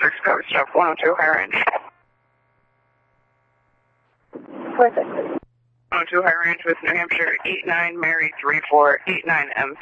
6 cover stuff, 102 High Range. 46. 102 High Range with New Hampshire, 89 Mary 34, 89 M